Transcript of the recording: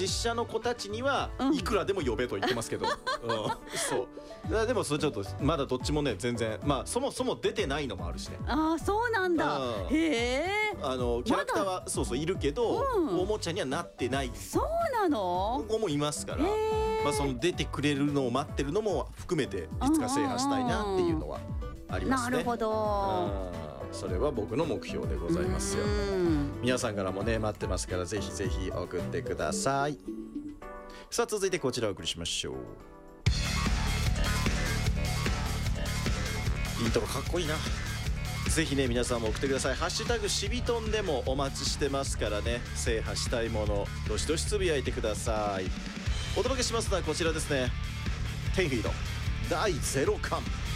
実写の子たちにはいくらでも呼べと言ってますけど、そうでもそれちょっとまだどっちもね全然そもそも出てないのもあるしね。 ああそうなんだ。へえ。 キャラクターはそういるけど、おもちゃにはなってないそうなの子もいますから、その出てくれるのを待ってるのも含めていつか制覇したいなっていうのはありますね。 なるほど。 それは僕の目標でございますよ。皆さんからもね待ってますから、ぜひぜひ送ってください。さあ続いてこちらをお送りしましょう。イントロかっこいいな。ぜひね皆さんも送ってください。ハッシュタグしびとんでもお待ちしてますからね、制覇したいものどしどしつぶやいてください。お届けしますのはこちらですね。10フィート第0巻